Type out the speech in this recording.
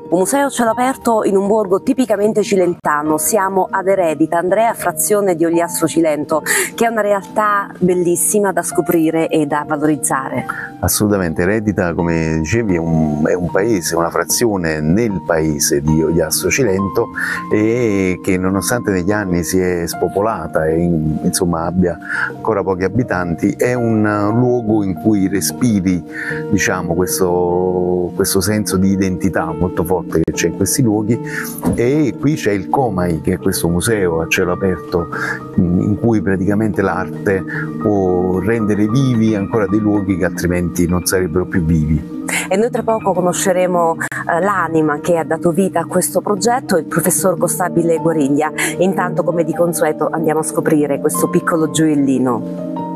Un museo a cielo aperto in un borgo tipicamente cilentano. Siamo ad Eredita, Andrea, frazione di Ogliastro Cilento, che è una realtà bellissima da scoprire e da valorizzare. Assolutamente, Eredita, come dicevi, è un paese, una frazione nel paese di Ogliastro Cilento, e che nonostante negli anni si è spopolata e insomma abbia ancora pochi abitanti, è un luogo in cui respiri, diciamo, questo senso di identità molto forte che c'è in questi luoghi. E qui c'è il Comai, che è questo museo a cielo aperto in cui praticamente l'arte può rendere vivi ancora dei luoghi che altrimenti non sarebbero più vivi. E noi tra poco conosceremo l'anima che ha dato vita a questo progetto, il professor Costabile Guariglia. Intanto, come di consueto, andiamo a scoprire questo piccolo gioiellino.